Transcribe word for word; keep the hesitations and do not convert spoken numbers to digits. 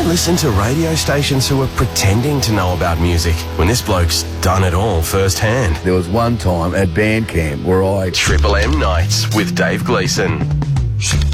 Why listen to radio stations who are pretending to know about music when this bloke's done it all firsthand? There was one time at band camp where I... Triple M Nights with Dave Gleeson.